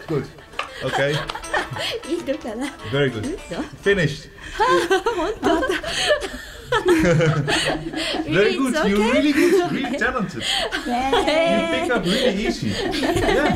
Good. Okay. いいのかな。 Very good. Finished. Very good. It's okay. You're really good. Really talented. You pick up really easy. Yeah.